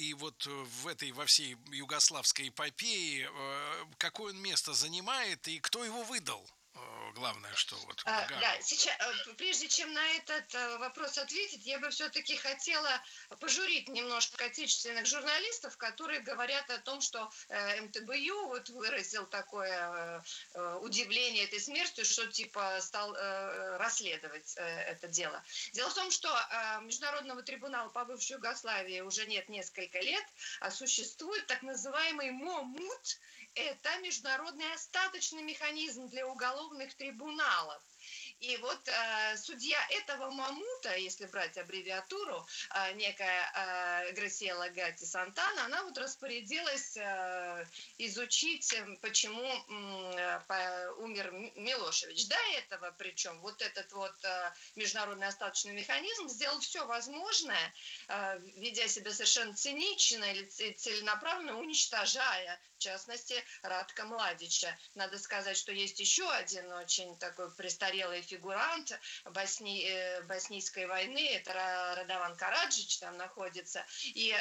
и вот во всей югославской эпопее, какое он место занимает и кто его выдал? Главное, что вот Да, Гагу. сейчас, прежде чем на этот вопрос ответить, я бы все-таки хотела пожурить немножко отечественных журналистов, которые говорят о том, что МТБЮ вот выразил такое удивление этой смертью, что типа стал расследовать это дело. Дело в том, что Международного трибунала по бывшей Югославии уже нет несколько лет, а существует так называемый МОМУТ. Это международный остаточный механизм для уголовных трибуналов. И вот судья этого мамута, если брать аббревиатуру, некая Грасиела Гати Сантана, она вот распорядилась изучить, почему умер Милошевич. До этого, причем, вот этот вот международный остаточный механизм сделал все возможное, ведя себя совершенно цинично или целенаправленно, уничтожая, в частности, Радка Младича. Надо сказать, что есть еще один очень такой престарелый фигурант боснийской войны, это Радован Караджич там находится. И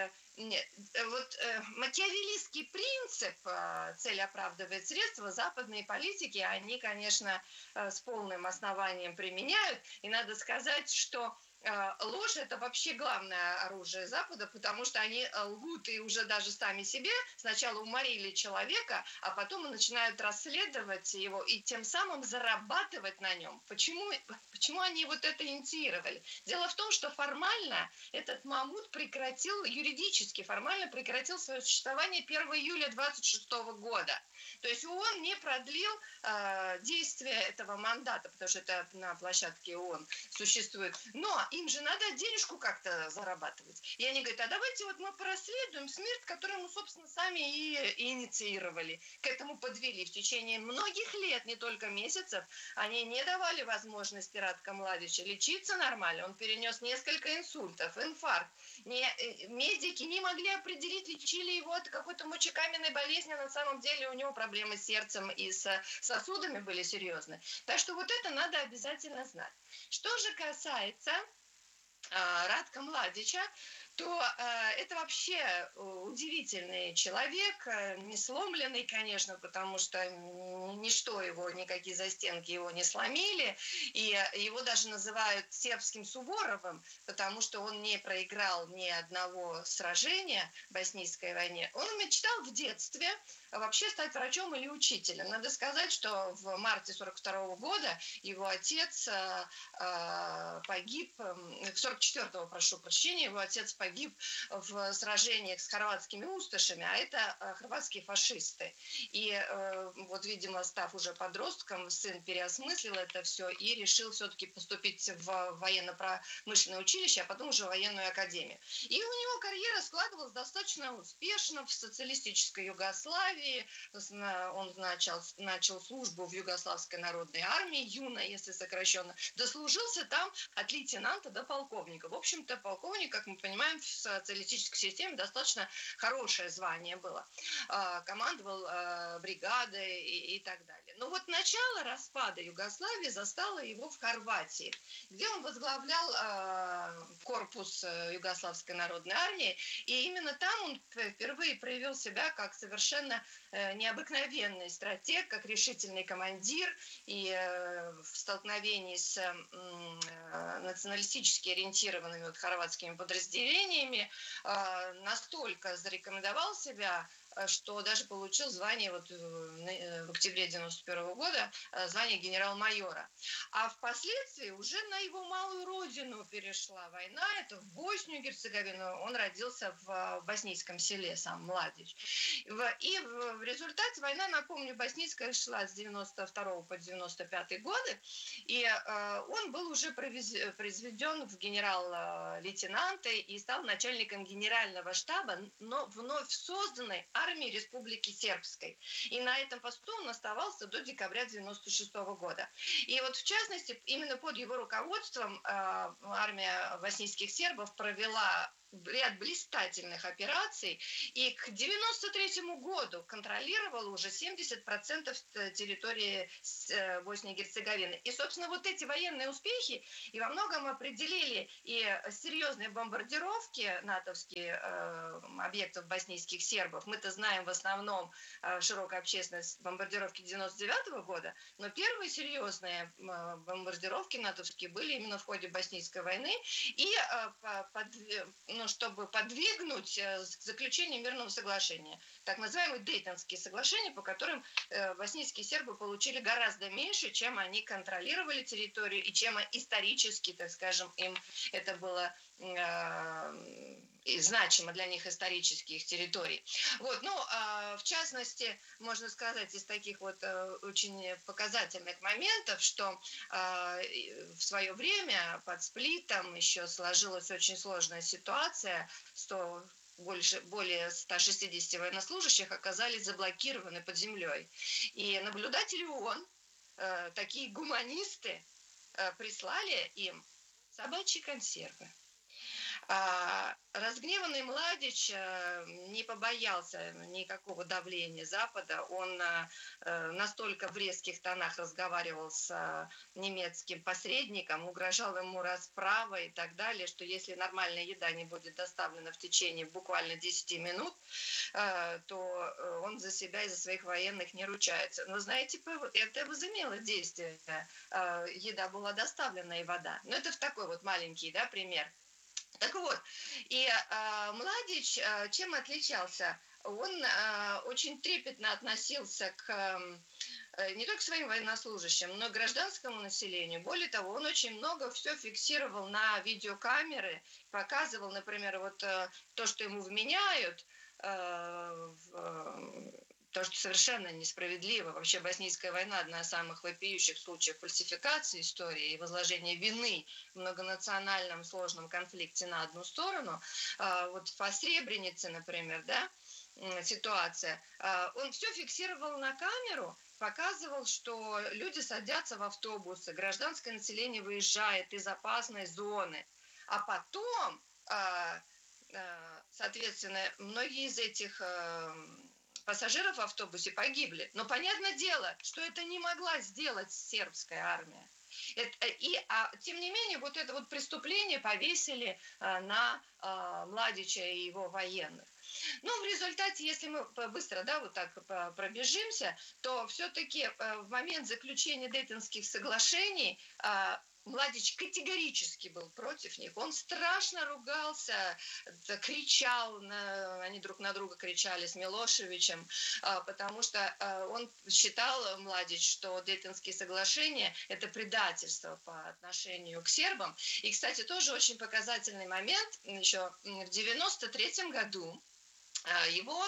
вот макиавеллистский принцип «цель оправдывает средства» западные политики, они, конечно, с полным основанием применяют. И надо сказать, что ложь – это вообще главное оружие Запада, потому что они лгут и уже даже сами себе сначала уморили человека, а потом начинают расследовать его и тем самым зарабатывать на нем. Почему они вот это инициировали? Дело в том, что формально этот Мамут юридически формально прекратил свое существование 1 июля 26 года. То есть ООН не продлил действие этого мандата, потому что это на площадке ООН существует. Но им же надо денежку как-то зарабатывать. И они говорят, а давайте вот мы порасследуем смерть, которую мы, собственно, сами и инициировали. К этому подвели в течение многих лет, не только месяцев. Они не давали возможности Радка Младича лечиться нормально. Он перенес несколько инсультов, инфаркт. Медики не могли определить, лечили его от какой-то мочекаменной болезни, а на самом деле у него проблемы с сердцем и с сосудами были серьезные. Так что вот это надо обязательно знать. Что же касается Радка Младича, то это вообще удивительный человек, не сломленный, конечно, потому что ничто его, никакие застенки его не сломили, и его даже называют сербским Суворовым, потому что он не проиграл ни одного сражения в боснийской войне. Он мечтал в детстве вообще стать врачом или учителем. Надо сказать, что в марте 1942 года его отец погиб, 44-го, прошу прощения, его отец погиб в сражениях с хорватскими усташами, а это хорватские фашисты. И вот, видимо, став уже подростком, сын переосмыслил это все и решил все-таки поступить в военно-промышленное училище, а потом уже в военную академию. И у него карьера складывалась достаточно успешно в социалистической Югославии. Он начал службу в Югославской народной армии, ЮНА, если сокращенно, дослужился там от лейтенанта до полковника. В общем-то, полковник, как мы понимаем, в социалистической системе достаточно хорошее звание было. Командовал бригадой и так далее. Но вот начало распада Югославии застало его в Хорватии, где он возглавлял корпус Югославской народной армии. И именно там он впервые проявил себя как совершенно необыкновенный стратег, как решительный командир. И в столкновении с националистически ориентированными вот хорватскими подразделениями настолько зарекомендовал себя, что даже получил звание вот в октябре 91 года, звание генерал-майора. А впоследствии уже на его малую родину перешла война, это в Боснию и Герцеговину. Он родился в боснийском селе, сам Младич. И в результате война, напомню, боснийская шла с 92 по 95 годы, и он был уже произведен в генерал-лейтенанты и стал начальником генерального штаба, но вновь созданной армии Республики Сербской. И на этом посту он оставался до декабря 96 года. И вот в частности, именно под его руководством армия боснийских сербов провела ряд блистательных операций, и к 93 году контролировал уже 70% территории Боснии и Герцеговины. И, собственно, вот эти военные успехи и во многом определили и серьезные бомбардировки натовских объектов боснийских сербов. Мы-то знаем в основном широкая общественность бомбардировки 99 года, но первые серьезные бомбардировки натовские были именно в ходе Боснийской войны, и чтобы подвигнуть к заключению мирного соглашения. Так называемые Дейтонские соглашения, по которым боснийские сербы получили гораздо меньше, чем они контролировали территорию и чем исторически, так скажем, им это было значимо для них исторических территорий. Вот, ну, в частности, можно сказать, из таких вот очень показательных моментов, что в свое время под Сплитом еще сложилась очень сложная ситуация, более 160 военнослужащих оказались заблокированы под землей. И наблюдатели ООН, такие гуманисты, прислали им собачьи консервы. Разгневанный Младич не побоялся никакого давления Запада. Он настолько в резких тонах разговаривал с немецким посредником, угрожал ему расправой и так далее, что если нормальная еда не будет доставлена в течение буквально 10 минут, то он за себя и за своих военных не ручается. Но, знаете, это возымело действие. Еда была доставлена и вода. Но это в такой вот маленький, да, пример. Так вот, и Младич чем отличался? Он очень трепетно относился не только к своим военнослужащим, но и к гражданскому населению. Более того, он очень много все фиксировал на видеокамеры, показывал, например, вот то, что ему вменяют, то, что совершенно несправедливо. Вообще Боснийская война – одна из самых вопиющих случаев фальсификации истории и возложения вины в многонациональном сложном конфликте на одну сторону. Вот по Сребренице, например, да, ситуация. Он все фиксировал на камеру, показывал, что люди садятся в автобусы, гражданское население выезжает из опасной зоны. А потом, соответственно, многие из этих пассажиров в автобусе погибли. Но понятное дело, что это не могла сделать сербская армия. Тем не менее, вот это вот преступление повесили на Младича и его военных. Ну, в результате, если мы быстро, да, вот так пробежимся, то все-таки в момент заключения Дейтонских соглашений Младич категорически был против них. Он страшно ругался, кричал, они друг на друга кричали с Милошевичем, потому что он считал, Младич, что Дейтонские соглашения – это предательство по отношению к сербам. И, кстати, тоже очень показательный момент. Еще в 93 году его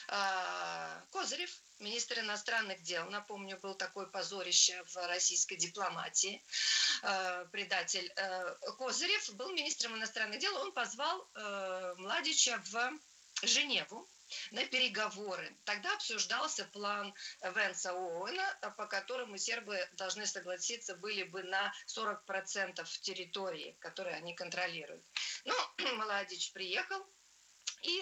Козырев, министр иностранных дел, напомню, был такое позорище в российской дипломатии, предатель. Козырев был министром иностранных дел, он позвал Младича в Женеву на переговоры. Тогда обсуждался план Венса Оуэна, по которому сербы должны согласиться были бы на 40% территории, которые они контролируют. Ну, Младич приехал, и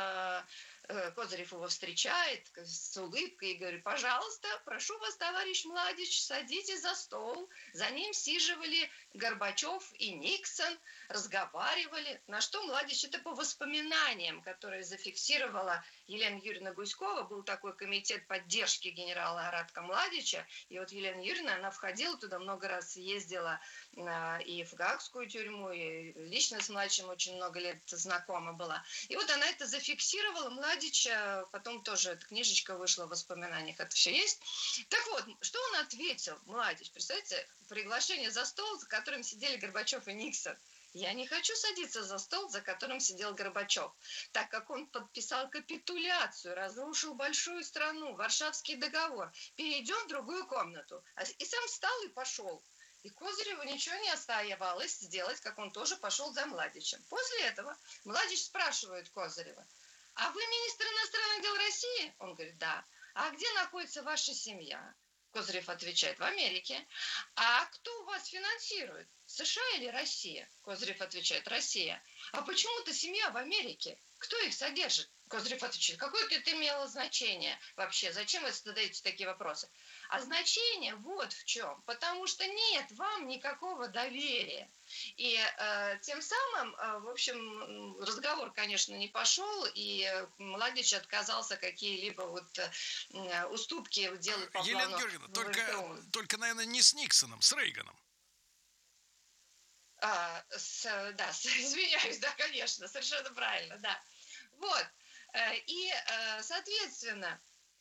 Козырев его встречает с улыбкой и говорит: пожалуйста, прошу вас, товарищ Младич, садитесь за стол. За ним сиживали Горбачев и Никсон, разговаривали. На что Младич, это по воспоминаниям, которые зафиксировала Елена Юрьевна Гуськова, был такой комитет поддержки генерала Радка Младича, и вот Елена Юрьевна, она входила туда, много раз ездила и в Гаагскую тюрьму, и лично с Младичем очень много лет знакома была. И вот она это зафиксировала. Младич, потом тоже эта книжечка вышла в воспоминаниях, это все есть. Так вот, что он ответил, Младич? Представляете, приглашение за стол, за которым сидели Горбачев и Никсон. Я не хочу садиться за стол, за которым сидел Горбачев, так как он подписал капитуляцию, разрушил большую страну, Варшавский договор. Перейдем в другую комнату. И сам встал и пошел. И Козыреву ничего не оставалось сделать, как он тоже пошел за Младичем. После этого Младич спрашивает Козырева: а вы министр иностранных дел России? Он говорит: да. А где находится ваша семья? Козырев отвечает: в Америке. А кто у вас финансирует? США или Россия? Козырев отвечает: Россия. А почему-то семья в Америке. Кто их содержит? Козырев отвечает, какое это имело значение вообще? Зачем вы задаете такие вопросы? А значение вот в чем. Потому что нет вам никакого доверия. И тем самым, в общем, разговор, конечно, не пошел, и Младич отказался какие-либо вот уступки делать по Елена плану Георгиевна, ВТО. только, наверное, не с Никсоном, с Рейганом. Извиняюсь, да, конечно, совершенно правильно, да. Вот. И, соответственно,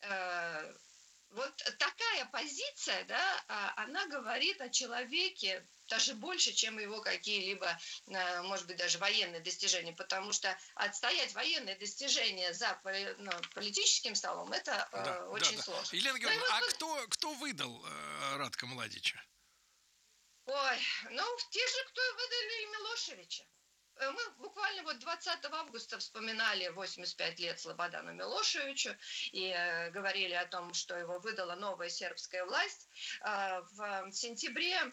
вот такая позиция, да, она говорит о человеке даже больше, чем его какие-либо, может быть, даже военные достижения, потому что отстоять военные достижения за политическим столом, это Да, да, очень да. сложно. Елена Ну и Георгиевна, вот, кто выдал Радка Младича? ой, ну, те же, кто выдали Милошевича. Мы буквально вот 20 августа вспоминали 85 лет Слободану Милошевичу и говорили о том, что его выдала новая сербская власть. В сентябре,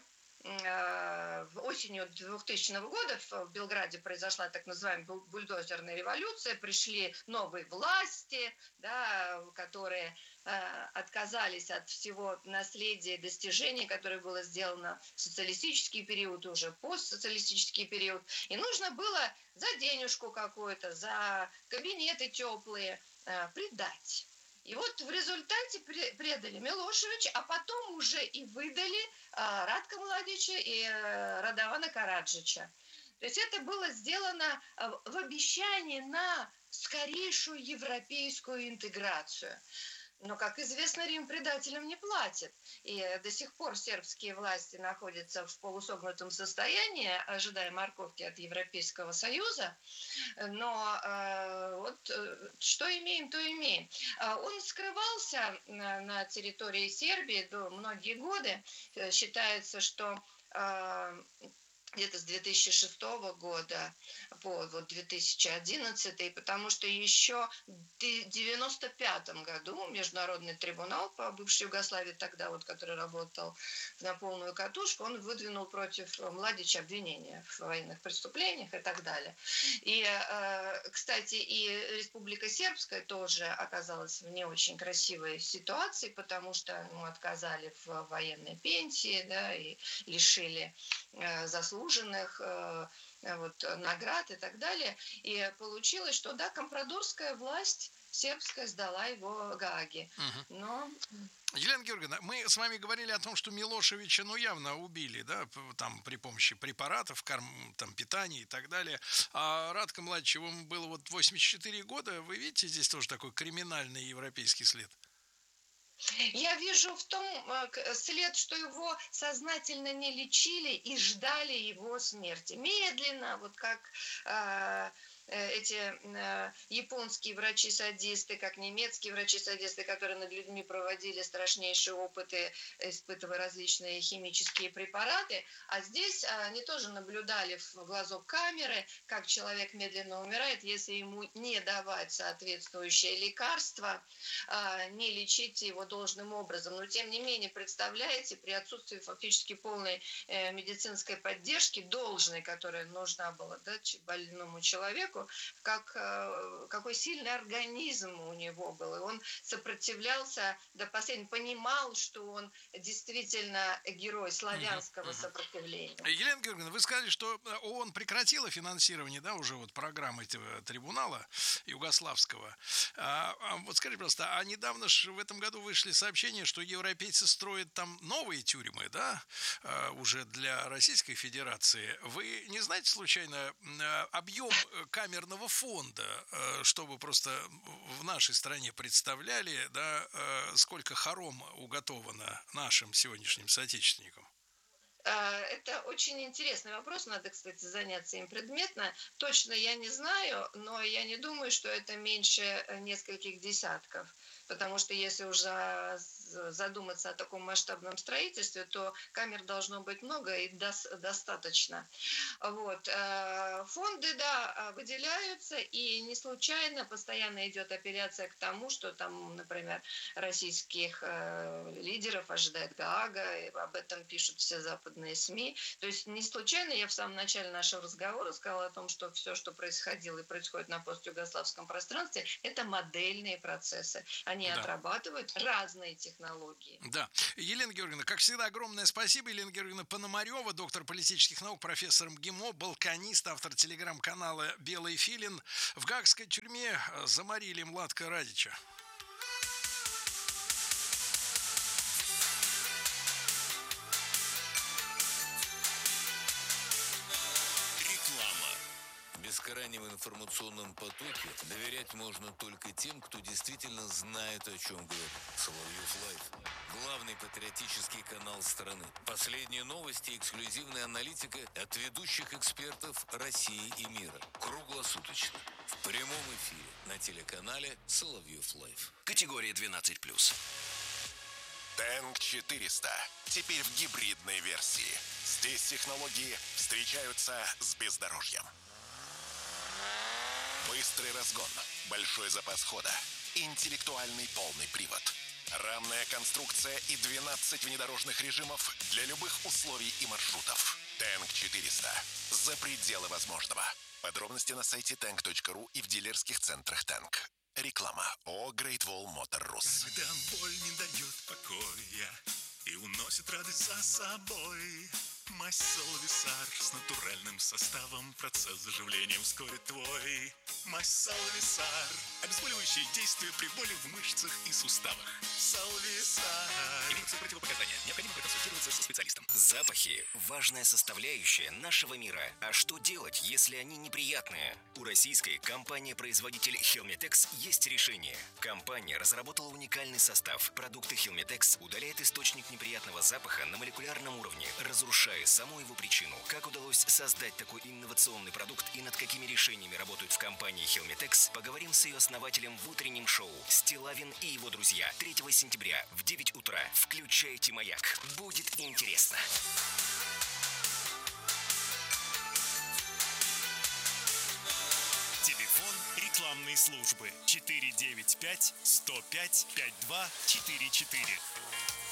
осенью 2000 года в Белграде произошла так называемая бульдозерная революция, пришли новые власти, да, которые отказались от всего наследия, достижений, которое было сделано в социалистический период, уже постсоциалистический период. И нужно было за денежку какую-то, за кабинеты теплые предать. И вот в результате предали Милошевича, а потом уже и выдали Радка Младича и Радована Караджича. То есть это было сделано в обещании на скорейшую европейскую интеграцию. Но, как известно, Рим предателям не платит. И до сих пор сербские власти находятся в полусогнутом состоянии, ожидая морковки от Европейского Союза. Но что имеем, то имеем. Он скрывался на территории Сербии многие годы. Считается, что где-то с 2006 года по 2011, потому что еще в 1995 году Международный трибунал по бывшей Югославии, тогда вот, который работал на полную катушку, он выдвинул против Младича обвинения в военных преступлениях и так далее. И, кстати, и Республика Сербская тоже оказалась в не очень красивой ситуации, потому что отказали в военной пенсии, да, и лишили заслуженных наград и так далее. И получилось, что да, компрадорская власть сербская сдала его Гааге. Но... Елена Георгиевна, мы с вами говорили о том, что Милошевича, явно убили, да, там при помощи препаратов, там, питания и так далее. А Радко Младич, ему было вот 84 года. Вы видите здесь тоже такой криминальный европейский след? Я вижу в том след, что его сознательно не лечили и ждали его смерти. Медленно, вот как эти японские врачи-садисты, как немецкие врачи-садисты, которые над людьми проводили страшнейшие опыты, испытывая различные химические препараты. А здесь они тоже наблюдали в глазок камеры, как человек медленно умирает, если ему не давать соответствующее лекарство, не лечить его должным образом. Но тем не менее, представляете, при отсутствии фактически полной медицинской поддержки, должной, которая нужна была, да, больному человеку, какой сильный организм у него был. И он сопротивлялся до последнего, понимал, что он действительно герой славянского сопротивления. Елена Георгиевна, вы сказали, что ООН прекратила финансирование, да, уже вот программы этого трибунала югославского. Вот скажите, пожалуйста, а недавно же в этом году вышли сообщения, что европейцы строят там новые тюрьмы, да, уже для Российской Федерации. Вы не знаете случайно объем камерного фонда, чтобы просто в нашей стране представляли, да, сколько хором уготовано нашим сегодняшним соотечественникам? Это очень интересный вопрос, надо, кстати, заняться им предметно. Точно я не знаю, но я не думаю, что это меньше нескольких десятков потому что если уже задуматься о таком масштабном строительстве, то камер должно быть много и достаточно. Вот. Фонды, да, выделяются, и не случайно постоянно идет апелляция к тому, что там, например, российских лидеров ожидает Гаага, и об этом пишут все западные СМИ. То есть не случайно я в самом начале нашего разговора сказала о том, что все, что происходило и происходит на постюгославском пространстве, это модельные процессы. Они Да. отрабатывают разные технологии. Да. Елена Георгиевна, как всегда, огромное спасибо. Елена Георгиевна Пономарева, доктор политических наук, профессор МГИМО, балканист, автор телеграм-канала «Белый филин». В гаагской тюрьме заморили Младка Радича. Реклама. Бескрайнем информационном потоке доверять можно только тем, кто действительно знает, о чем говорит. Соловьев Лайф. Главный патриотический канал страны. Последние новости и эксклюзивная аналитика от ведущих экспертов России и мира. Круглосуточно. В прямом эфире на телеканале Соловьев Лайф. Категория 12+. Тэнк 400. Теперь в гибридной версии. Здесь технологии встречаются с бездорожьем. Быстрый разгон, большой запас хода, интеллектуальный полный привод, рамная конструкция и 12 внедорожных режимов для любых условий и маршрутов. Тэнк 400. За пределы возможного. Подробности на сайте tank.ru и в дилерских центрах Тэнк. Реклама. ООО Great Wall Motor Rus. Когда боль не дает покоя и уносит радость за собой, мазь Салвисар с натуральным составом процесс заживления ускорит твой. Мазь Салвисар. Обезболивающее действие при боли в мышцах и суставах. Салвисар. Имеются противопоказания. Необходимо проконсультироваться со специалистом. Запахи – важная составляющая нашего мира. А что делать, если они неприятные? У российской компании-производитель Helmetex есть решение. Компания разработала уникальный состав. Продукты Helmetex удаляют источник неприятного запаха на молекулярном уровне, разрушая саму его причину. Как удалось создать такой инновационный продукт и над какими решениями работают в компании Helmetex, поговорим с ее основателем в утреннем шоу «Стилавин и его друзья» 3 сентября в 9 утра. Включайте «Маяк». Будет интересно. Телефон рекламной службы 495 105 5244.